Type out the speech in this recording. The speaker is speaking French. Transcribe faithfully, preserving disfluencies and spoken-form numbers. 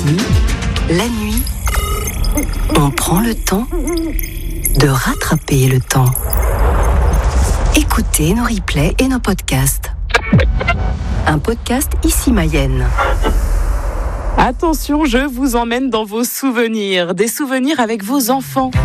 Ici, la nuit, on prend le temps de rattraper le temps. Écoutez nos replays et nos podcasts. Un podcast Ici Mayenne. Attention, je vous emmène dans vos souvenirs, des souvenirs avec vos enfants.